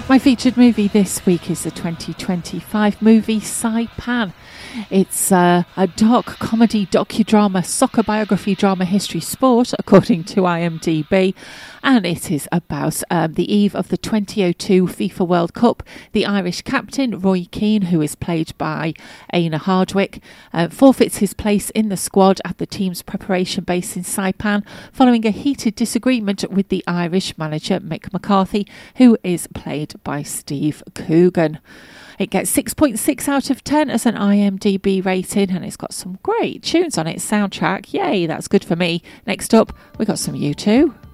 My featured movie this week is the 2025 movie Saipan. It's a dark comedy docudrama, soccer biography, drama, history, sport, according to IMDb. And it is about the eve of the 2002 FIFA World Cup. The Irish captain, Roy Keane, who is played by Aina Hardwick, forfeits his place in the squad at the team's preparation base in Saipan following a heated disagreement with the Irish manager, Mick McCarthy, who is played by Steve Coogan. It gets 6.6 out of 10 as an IMDb rating, and it's got some great tunes on its soundtrack. Yay, that's good for me. Next up, we got some U2.